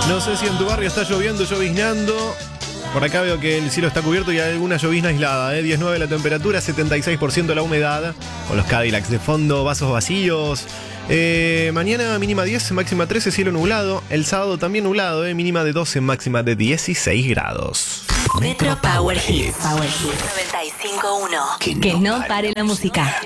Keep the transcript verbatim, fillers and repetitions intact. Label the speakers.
Speaker 1: No sé si en tu barrio está lloviendo, lloviznando. Por acá veo que el cielo está cubierto y hay alguna llovizna aislada, ¿eh? diecinueve la temperatura, setenta y seis por ciento la humedad. Con los Cadillacs de fondo, vasos vacíos. Eh, mañana mínima diez, máxima trece, cielo nublado. El sábado también nublado, ¿eh? Mínima de doce, máxima de dieciséis grados.
Speaker 2: Metro Power Hits. Power Hits noventa y cinco punto uno.
Speaker 3: Que no pare la música.